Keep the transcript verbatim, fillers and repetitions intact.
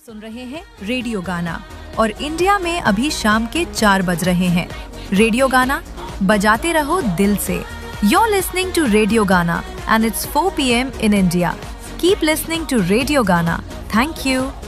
सुन रहे हैं रेडियो गाना और इंडिया में अभी शाम के चार बज रहे हैं। रेडियो गाना बजाते रहो दिल से। You're listening to Radio Gana and it's four p m in India. Keep listening to Radio Gana. Thank you.